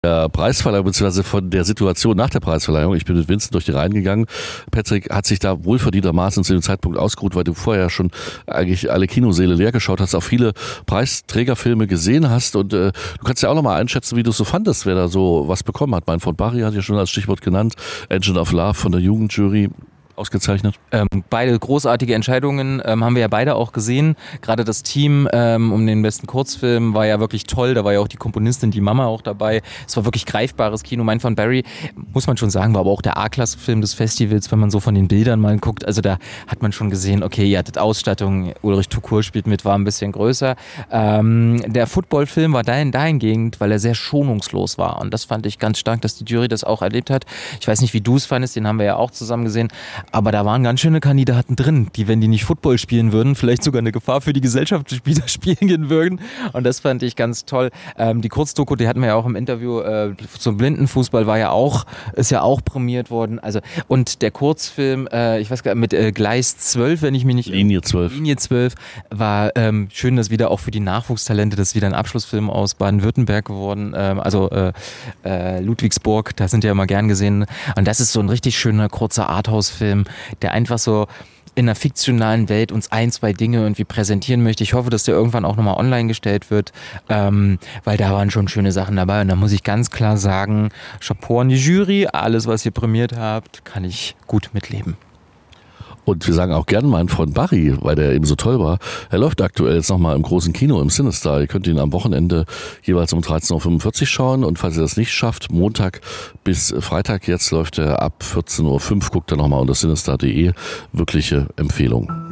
Der Preisverleihung bzw. von der Situation nach der Preisverleihung. Ich bin mit Vincent durch die Reihen gegangen. Patrick hat sich da wohlverdientermaßen zu dem Zeitpunkt ausgeruht, weil du vorher schon eigentlich alle Kinosäle leer geschaut hast, auch viele Preisträgerfilme gesehen hast und du kannst ja auch nochmal einschätzen, wie du es so fandest, wer da so was bekommen hat. Mein von Barry hat ja schon als Stichwort genannt, Engine of Love von der Jugendjury. Ausgezeichnet. Beide großartige Entscheidungen haben wir ja beide auch gesehen. Gerade das Team um den besten Kurzfilm war ja wirklich toll. Da war ja auch die Komponistin, die Mama auch dabei. Es war wirklich greifbares Kino. Mein von Barry, muss man schon sagen, war aber auch der A-Klasse-Film des Festivals, wenn man so von den Bildern mal guckt. Also da hat man schon gesehen, okay, ihr hattet Ausstattung, Ulrich Tukur spielt mit, war ein bisschen größer. Der Football-Film war dahingehend, weil er sehr schonungslos war. Und das fand ich ganz stark, dass die Jury das auch erlebt hat. Ich weiß nicht, wie du es fandest, den haben wir ja auch zusammen gesehen. Aber da waren ganz schöne Kandidaten drin, die, wenn die nicht Football spielen würden, vielleicht sogar eine Gefahr für die Gesellschaft spielen würden. Und das fand ich ganz toll. Die Kurzdoku, die hatten wir ja auch im Interview zum Blindenfußball, ist ja auch prämiert worden. Also, und der Kurzfilm, ich weiß gar nicht, mit Gleis 12, wenn ich mich nicht... Linie 12. Linie 12 war schön, dass wieder auch für die Nachwuchstalente, das ist wieder ein Abschlussfilm aus Baden-Württemberg geworden. Ludwigsburg, da sind ja immer gern gesehen. Und das ist so ein richtig schöner, kurzer Arthouse-Film, der einfach so in einer fiktionalen Welt uns zwei Dinge irgendwie präsentieren möchte. Ich hoffe, dass der irgendwann auch nochmal online gestellt wird, weil da waren schon schöne Sachen dabei. Und da muss ich ganz klar sagen, Chapeau an die Jury, alles, was ihr prämiert habt, kann ich gut mitleben. Und wir sagen auch gerne meinen Freund Barry, weil der eben so toll war. Er läuft aktuell jetzt nochmal im großen Kino im Cinestar. Ihr könnt ihn am Wochenende jeweils um 13.45 Uhr schauen. Und falls ihr das nicht schafft, Montag bis Freitag jetzt läuft er ab 14.05 Uhr. Guckt da nochmal unter cinestar.de. Wirkliche Empfehlung.